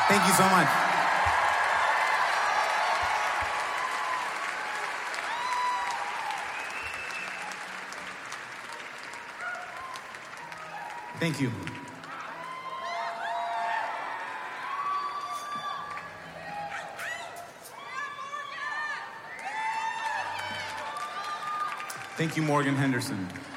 Thank you so much. Thank you. Thank you, Morgan Henderson.